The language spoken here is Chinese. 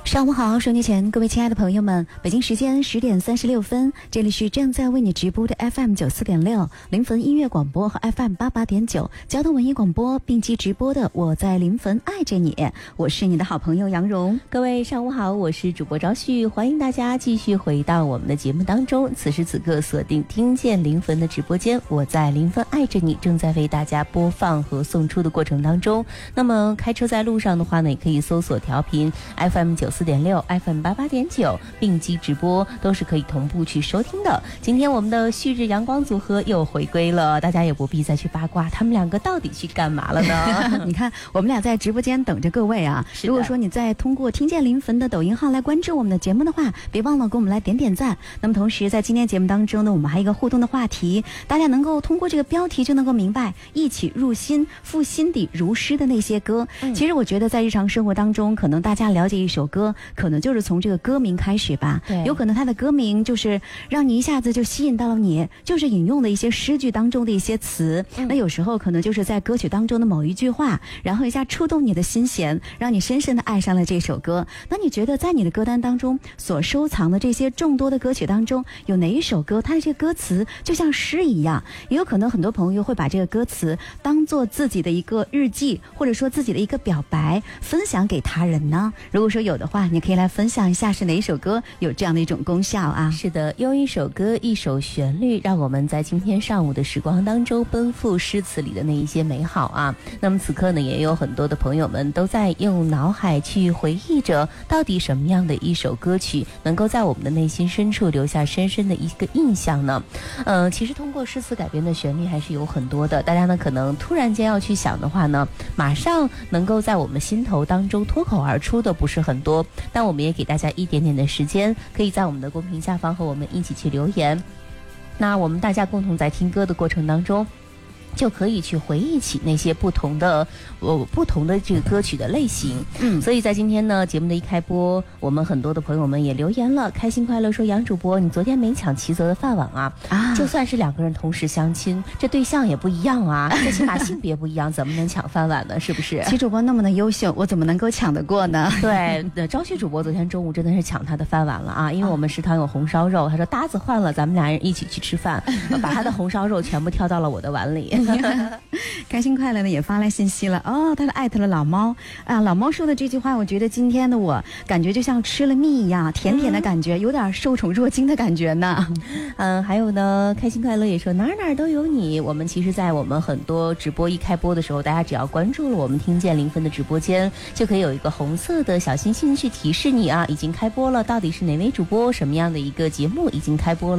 上午好，收音机前各位亲爱的朋友们，北京时间10点36分，这里是正在为你直播的 FM 94.6临汾音乐广播和 FM 88.9交通文艺广播并机直播的我在临汾爱着你，我是你的好朋友杨蓉。 各位上午好，我是主播赵旭，欢迎大家继续回到我们的节目当中。此时此刻锁定听见临汾的直播间，我在临汾爱着你正在为大家播放和送出的过程当中。那么开车在路上的话呢，也可以搜索调频 FM 94.6 FM 88.9并机直播，都是可以同步去收听的。今天我们的旭日阳光组合又回归了，大家也不必再去八卦他们两个到底去干嘛了呢？ 你看我们俩在直播间等着各位啊。如果说你在通过听见临汾的抖音号来关注我们的节目的话，别忘了给我们来点点赞。那么同时在今天节目当中呢，我们还有一个互动的话题，大家能够通过这个标题就能够明白一起入心赋心底如诗的那些歌。其实我觉得在日常生活当中，可能大家了解一首歌，可能就是从这个歌名开始吧。 对， 有可能它的歌名就是让你一下子就吸引到了你，就是引用了一些诗句当中的一些词。那有时候可能就是在歌曲当中的某一句话，然后一下触动你的心弦，让你深深的爱上了这首歌。那你觉得在你的歌单当中所收藏的这些众多的歌曲当中，有哪一首歌它的这个歌词就像诗一样？也有可能很多朋友会把这个歌词当做自己的一个日记，或者说自己的一个表白，分享给他人呢。如果说有的话，你可以来分享一下是哪一首歌有这样的一种功效啊。 是的，用一首歌一首旋律，让我们在今天上午的时光当中奔赴诗词里的那一些美好啊。那么此刻呢，也有很多的朋友们都在用脑海去回忆着，到底什么样的一首歌曲能够在我们的内心深处留下深深的一个印象呢？其实通过诗词改编的旋律还是有很多的，大家呢可能突然间要去想的话呢，马上能够在我们心头当中脱口而出的不是很多，但我们也给大家一点点的时间，可以在我们的公屏下方和我们一起去留言。那我们大家共同在听歌的过程当中，就可以去回忆起那些不同的这个歌曲的类型。所以在今天呢，节目的一开播，我们很多的朋友们也留言了，开心快乐说，杨主播你昨天没抢齐泽的饭碗啊，就算是两个人同时相亲，这对象也不一样啊，最起码性别不一样，怎么能抢饭碗呢？是不是？ 齐主播那么的优秀，我怎么能够抢得过呢？ 对，朝旭主播昨天中午真的是抢他的饭碗了啊，因为我们食堂有红烧肉，他说搭子换了，咱们俩人一起去吃饭，把他的红烧肉全部挑到了我的碗里。 开心快乐呢也发来信息了哦，他艾特了老猫啊，老猫说的这句话，我觉得今天的我感觉就像吃了蜜一样，甜甜的感觉，有点受宠若惊的感觉呢。 还有呢，开心快乐也说哪儿都有你。我们其实在我们很多直播一开播的时候，大家只要关注了我们听见临汾的直播间，就可以有一个红色的小星星去提示你啊，已经开播了，到底是哪位主播，什么样的一个节目已经开播了。